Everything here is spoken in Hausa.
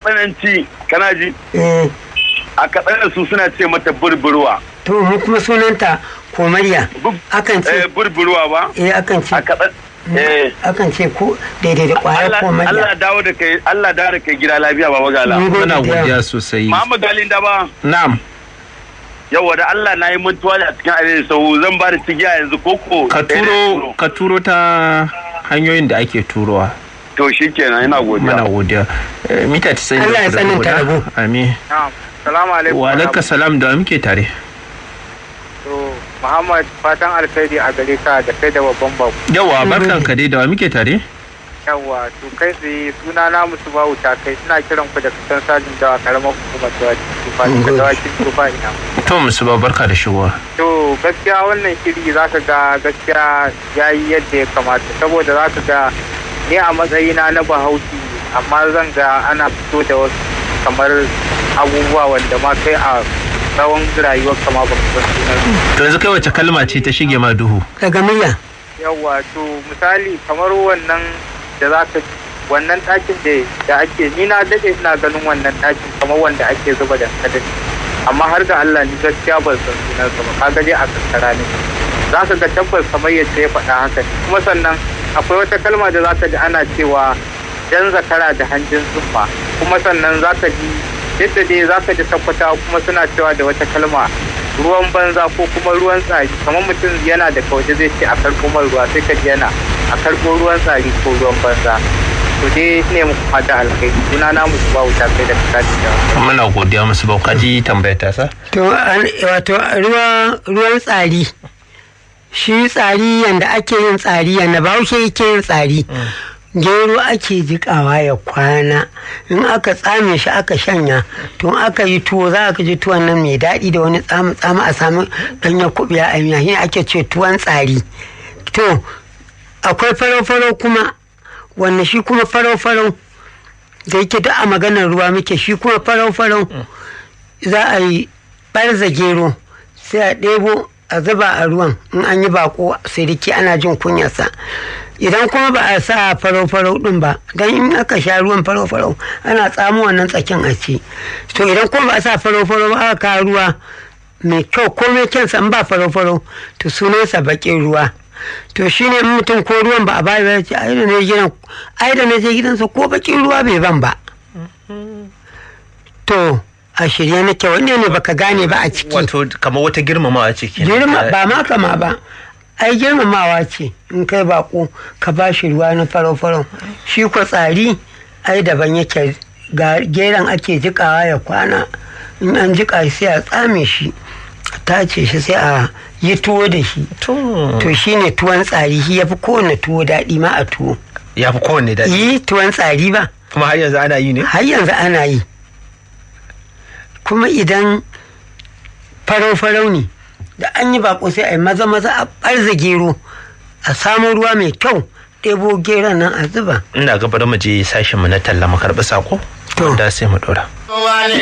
katsananci kana ji a katsana su suna ce mata burburwa. To mu kuma sunanta komariya akan ce burburwa ba akan ce a katsan akan ce ko daidai da kwaya komariya. Allah dawo da kai gida lafiya baba gala. Muna godiya sosai. Muhammad Galin da ba. Na'am. Yawa da Allah na yi mantuwa a cikin arewa sau zan ba da cigiya yanzu koko. Ka turo ta hanyoyin da ake turowa. To shi kenan ina godiya. Muna godiya. Mita 90. Allah ya tsananta rabo. Amin. Salamu alaikum. Wa alaikum salam da muke tare. To Muhammad fatan alkhairi a gare ka da kai da babban babu. Yawa barkan ka dai da muke tare. Yawa to kai tsaye suna na musu bawu ta kai suna kiran ku da kasan sajin da karamar hukumar dawakin tufa ina. To musu ba barka da shigowa. To gaskiya wannan shiri zaka ga gaskiya yayi yadda ya kamata saboda zaka ga ni a matsayina na Bahaushe amma zan ga ana fito da wasu kamar abubuwa wanda ma kai a tsawon rayuwar kama ba ku san. To yanzu kai wace kalma ce ta shige ma duhu? Daga miya. Yawa to misali kamar wannan da zaka wannan ɗakin da ake ni na dade ina ganin wannan ɗakin kamar wanda ake zuba da kadari amma har ga Allah ni gaskiya ban san sunansa ba kaga dai a kankara ne zaka ga tabbas kamar yadda ya faɗa haka kuma sannan akwai wata kalma da zaka ji ana cewa jan zakara da hanjin zumba kuma sannan zaka ji yadda dai zaka ji tabbata kuma suna cewa da wata kalma ruwan banza ko kuma ruwan tsari kamar mutum yana da kawaje zai ce a karɓo mai ruwa sai ka ji yana a karɓo ruwan tsari ko ruwan banza to dai ne muku fata alkhairi suna na musu ba wuta kai da kaji da muna godiya musu ba kaji tambayar ta sa to wato ruwan tsari shi tsari yanda ake yin tsari yanda Bahaushe yake yin tsari gero ake jikawa ya kwana in aka tsame shi aka shanya to aka yi tuwo za ka ji tuwon nan mai daɗi da wani tsama a samu ɗanyen kuɓiya a miya shi ake ce tuwon tsari to akwai farau-farau kuma wanda shi kuma farau-farau da yake duk a maganar ruwa muke shi kuma farau-farau za a yi ɓarza gero sai a ɗebo a zuba a ruwan in an yi bako sai dake ana jin kunyarsa idan kuma ba a sa farau-farau din ba don in aka sha ruwan farau-farau ana tsamo wannan tsakin a ci to idan kuma ba a sa farau-farau ba aka kawo ruwa mai kyau ko mai kyansa in ba farau-farau to sunansa baƙin ruwa to shine in mutum ko ruwan ba a bayi ba ya ce ai da na je gidansa ko baƙin ruwa bai ban ba to a shirye nake wanne ne baka gane ba a ciki wato kamar wata girmamawa ce ba ma kama ba ai girmamawa ce in kai bako ka ba shi ruwa na farau-farau shi ko tsari ai daban yake ga geran ake jikawa ya kwana in an jika sai a tsame shi a tace shi sai a yi tuwo da shi to shine tuwon tsari shi yafi kowane tuwo daɗi ma a tuwo yafi kowane daɗi yi tuwon tsari ba kuma har yanzu ana yi ne har yanzu ana yi kuma idan farau-farau ne da an yi bako sai a yi maza-maza a ɓarza gero a samu ruwa mai kyau ɗebo geron nan a zuba ina gabar mu je sashen mu na talla mu karɓi sako da sai mu ɗora